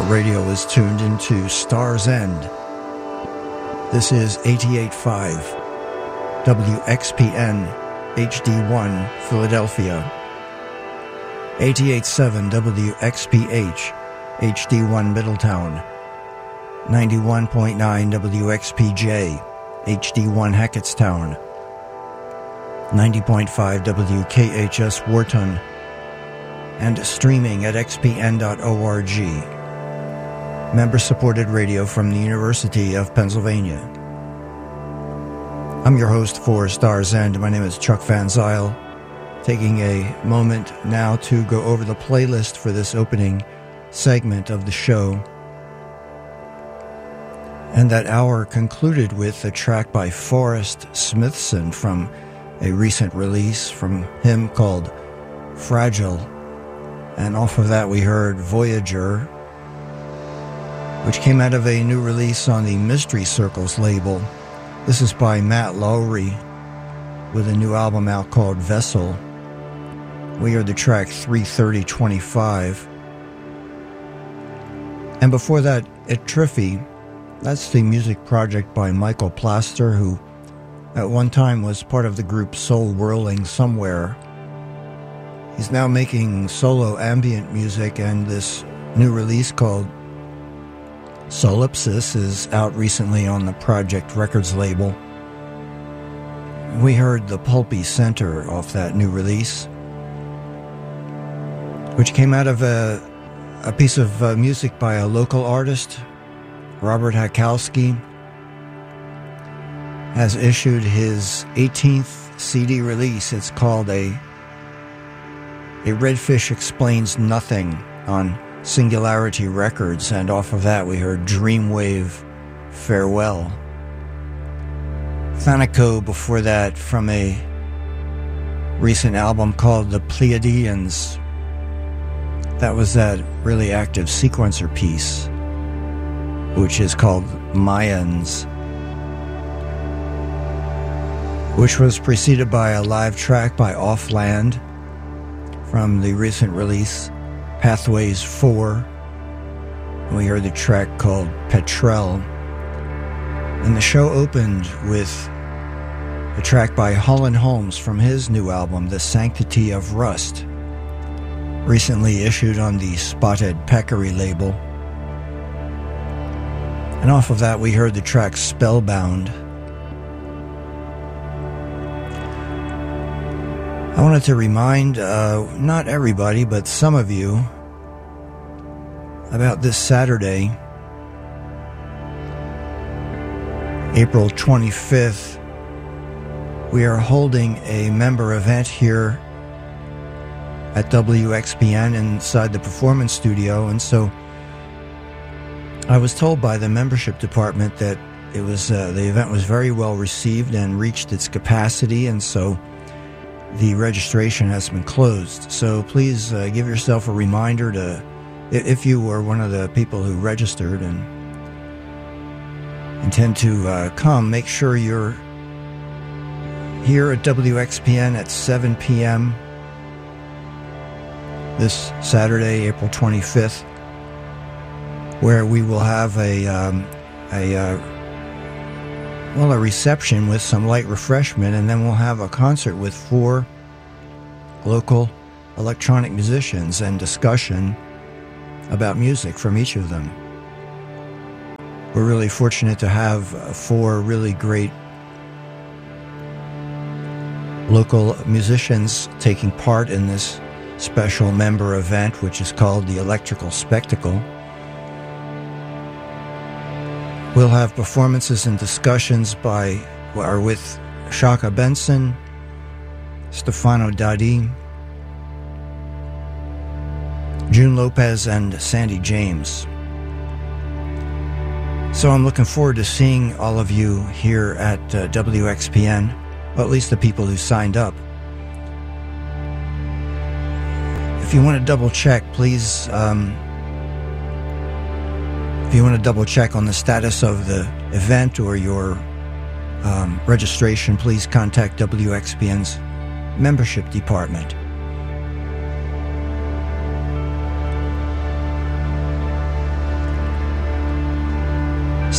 radio is tuned into Star's End. This is 88.5 WXPN HD1 Philadelphia, 88.7 WXPH HD1 Middletown, 91.9 WXPJ HD1 Hackettstown, 90.5 WKHS Wharton, and streaming at xpn.org. Member-supported radio from the University of Pennsylvania. I'm your host for Star's End. My name is Chuck Van Zyl, taking a moment now to go over the playlist for this opening segment of the show. And that hour concluded with a track by Forrest Smithson from a recent release from him called Fragile. And off of that we heard Voyager, which came out of a new release on the Mystery Circles label. This is by Matt Lowry with a new album out called Vessel. We heard the track 33025. And before that, Etrifi, that's the music project by Michael Plaster, who at one time was part of the group Soul Whirling Somewhere. He's now making solo ambient music, and this new release called Solipsis is out recently on the Project Records label. We heard The Pulpy Center off that new release, which came out of a piece of music by a local artist. Robert Hakowski has issued his 18th CD release. It's called A Redfish Explains Nothing on Singularity Records, and off of that we heard Dreamwave Farewell. Thanaco before that from a recent album called The Pleiadians. That was that really active sequencer piece, which is called Mayans, which was preceded by a live track by Offland from the recent release Pathways 4. And we heard the track called Petrel. And the show opened with a track by Holland Holmes from his new album, The Sanctity of Rust, recently issued on the Spotted Peccary label. And off of that we heard the track Spellbound. I wanted to remind, not everybody, but some of you, about this Saturday, April 25th. We are holding a member event here at WXPN inside the Performance Studio, and so I was told by the membership department that it was the event was very well received and reached its capacity, and so the registration has been closed. So please give yourself a reminder to, if you were one of the people who registered and intend to come, make sure you're here at WXPN at 7 p.m. this Saturday, April 25th, where we will have a reception with some light refreshment, and then we'll have a concert with 4 local electronic musicians and discussion about music from each of them. We're really fortunate to have 4 really great local musicians taking part in this special member event, which is called the Electrical Spectacle. We'll have performances and discussions with Shaka Benson, Stefano Dadi, June Lopez, and Sandy James. So I'm looking forward to seeing all of you here at WXPN, well, at least the people who signed up. If you want to double check, please, if you want to double check on the status of the event or your registration, please contact WXPN's membership department.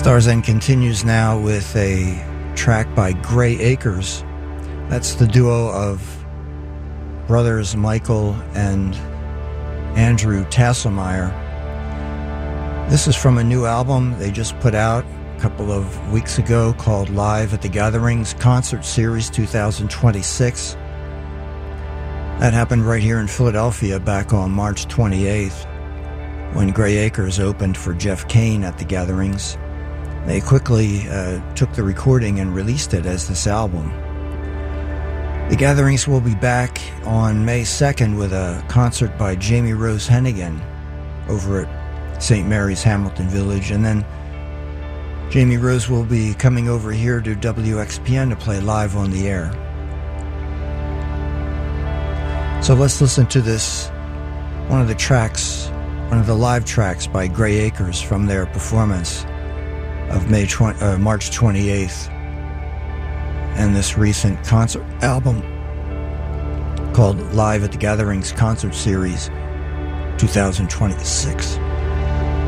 Starzend continues now with a track by Gray Acres. That's the duo of brothers Michael and Andrew Tasselmeyer. This is from a new album they just put out a couple of weeks ago called Live at the Gatherings Concert Series 2026. That happened right here in Philadelphia back on March 28th when Gray Acres opened for Jeff Kane at the Gatherings. They quickly took the recording and released it as this album. The Gatherings will be back on May 2nd with a concert by Jamie Rose Hennigan over at St. Mary's Hamilton Village, and then Jamie Rose will be coming over here to WXPN to play live on the air. So let's listen to this, one of the live tracks by Gray Acres from their performance of March 28th, and this recent concert album called Live at the Gatherings Concert Series 2026.